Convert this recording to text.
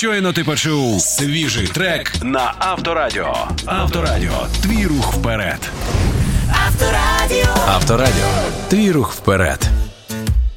Щойно ти почув свіжий трек на Авторадіо. Авторадіо. Твій рух вперед. Авторадіо. Авторадіо. Твій рух вперед.